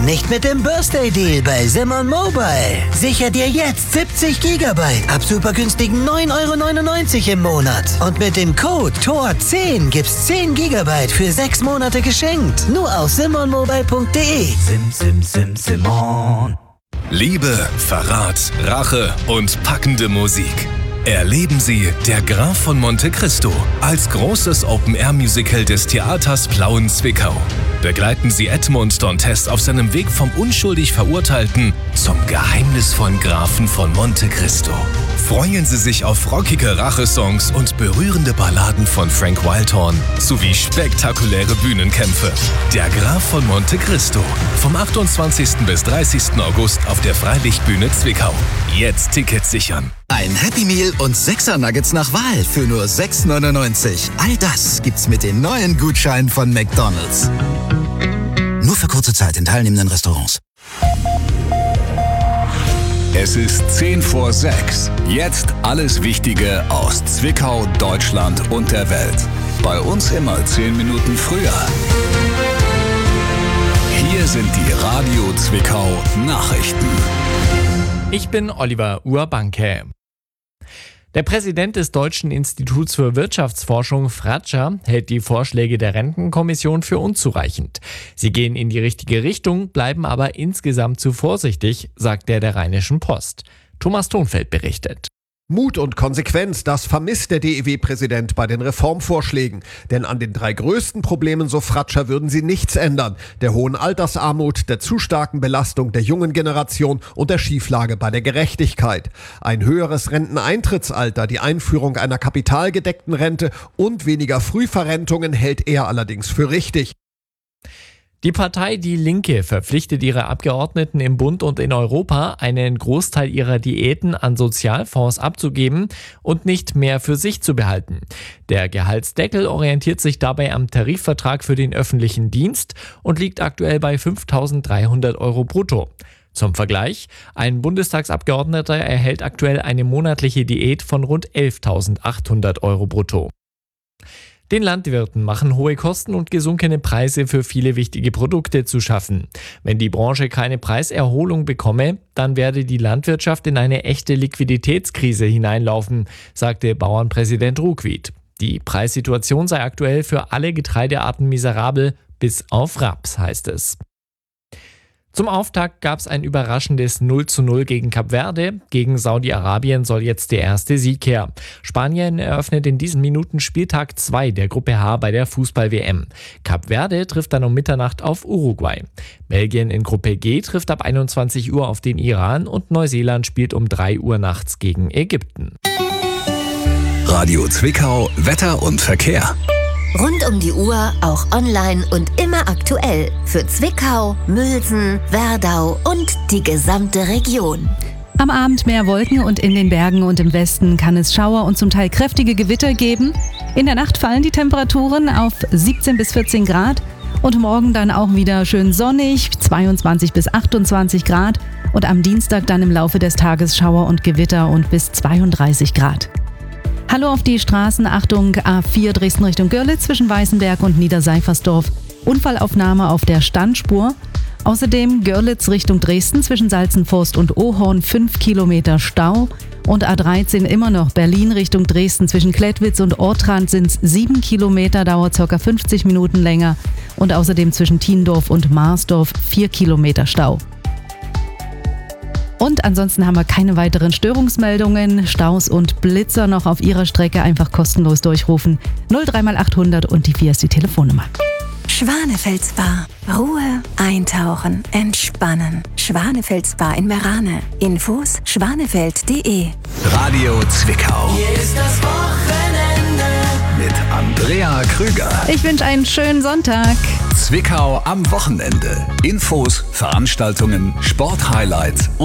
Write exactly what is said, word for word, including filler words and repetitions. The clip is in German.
Nicht mit dem Birthday Deal bei Simon Mobile. Sicher dir jetzt siebzig Gigabyte ab super günstigen neun Euro neunundneunzig im Monat. Und mit dem Code T O R zehn gibt's zehn Gigabyte für sechs Monate geschenkt. Nur auf simon mobile punkt de. Sim, sim, sim, Simon. Liebe, Verrat, Rache und packende Musik. Erleben Sie Der Graf von Monte Cristo als großes Open-Air-Musical des Theaters Plauen-Zwickau. Begleiten Sie Edmund Dantes auf seinem Weg vom unschuldig Verurteilten zum geheimnisvollen Grafen von Monte Cristo. Freuen Sie sich auf rockige Rachesongs und berührende Balladen von Frank Wildhorn sowie spektakuläre Bühnenkämpfe. Der Graf von Monte Cristo. Vom achtundzwanzigsten bis dreißigsten August auf der Freilichtbühne Zwickau. Jetzt Tickets sichern. Ein Happy Meal und sechser Nuggets nach Wahl für nur sechs neunundneunzig. All das gibt's mit den neuen Gutscheinen von McDonald's. Nur für kurze Zeit in teilnehmenden Restaurants. Es ist zehn vor sechs. Jetzt alles Wichtige aus Zwickau, Deutschland und der Welt. Bei uns immer zehn Minuten früher. Hier sind die Radio Zwickau Nachrichten. Ich bin Oliver Urbanke. Der Präsident des Deutschen Instituts für Wirtschaftsforschung, Fratscher, hält die Vorschläge der Rentenkommission für unzureichend. Sie gehen in die richtige Richtung, bleiben aber insgesamt zu vorsichtig, sagt er der Rheinischen Post. Thomas Thonfeld berichtet. Mut und Konsequenz, das vermisst der D E W-Präsident bei den Reformvorschlägen. Denn an den drei größten Problemen, so Fratscher, würden sie nichts ändern. Der hohen Altersarmut, der zu starken Belastung der jungen Generation und der Schieflage bei der Gerechtigkeit. Ein höheres Renteneintrittsalter, die Einführung einer kapitalgedeckten Rente und weniger Frühverrentungen hält er allerdings für richtig. Die Partei Die Linke verpflichtet ihre Abgeordneten im Bund und in Europa, einen Großteil ihrer Diäten an Sozialfonds abzugeben und nicht mehr für sich zu behalten. Der Gehaltsdeckel orientiert sich dabei am Tarifvertrag für den öffentlichen Dienst und liegt aktuell bei fünftausenddreihundert Euro brutto. Zum Vergleich, ein Bundestagsabgeordneter erhält aktuell eine monatliche Diät von rund elftausendachthundert Euro brutto. Den Landwirten machen hohe Kosten und gesunkene Preise für viele wichtige Produkte zu schaffen. Wenn die Branche keine Preiserholung bekomme, dann werde die Landwirtschaft in eine echte Liquiditätskrise hineinlaufen, sagte Bauernpräsident Ruckwied. Die Preissituation sei aktuell für alle Getreidearten miserabel, bis auf Raps, heißt es. Zum Auftakt gab es ein überraschendes null zu null gegen Kap Verde. Gegen Saudi-Arabien soll jetzt der erste Sieg her. Spanien eröffnet in diesen Minuten Spieltag zwei der Gruppe H bei der Fußball-W M. Kap Verde trifft dann um Mitternacht auf Uruguay. Belgien in Gruppe G trifft ab einundzwanzig Uhr auf den Iran und Neuseeland spielt um drei Uhr nachts gegen Ägypten. Radio Zwickau, Wetter und Verkehr. Rund um die Uhr, auch online und immer aktuell. Für Zwickau, Mülsen, Werdau und die gesamte Region. Am Abend mehr Wolken und in den Bergen und im Westen kann es Schauer und zum Teil kräftige Gewitter geben. In der Nacht fallen die Temperaturen auf siebzehn bis vierzehn Grad und morgen dann auch wieder schön sonnig, zweiundzwanzig bis achtundzwanzig Grad und am Dienstag dann im Laufe des Tages Schauer und Gewitter und bis zweiunddreißig Grad. Hallo auf die Straßen, Achtung, A vier Dresden Richtung Görlitz zwischen Weißenberg und Niederseifersdorf. Unfallaufnahme auf der Standspur. Außerdem Görlitz Richtung Dresden zwischen Salzenforst und Ohorn fünf Kilometer Stau. Und A dreizehn immer noch Berlin Richtung Dresden zwischen Klettwitz und Ortrand sind es sieben Kilometer, dauert ca. fünfzig Minuten länger. Und außerdem zwischen Tiendorf und Marsdorf vier Kilometer Stau. Und ansonsten haben wir keine weiteren Störungsmeldungen. Staus und Blitzer noch auf Ihrer Strecke einfach kostenlos durchrufen. null drei mal achthundert und die vier ist die Telefonnummer. Schwanefeld Spa. Ruhe, eintauchen, entspannen. Schwanefeld Spa in Merane. Infos schwanefeld punkt de. Radio Zwickau. Hier ist das Wochenende Mit Andrea Krüger. Ich wünsche einen schönen Sonntag. Zwickau am Wochenende. Infos, Veranstaltungen, Sporthighlights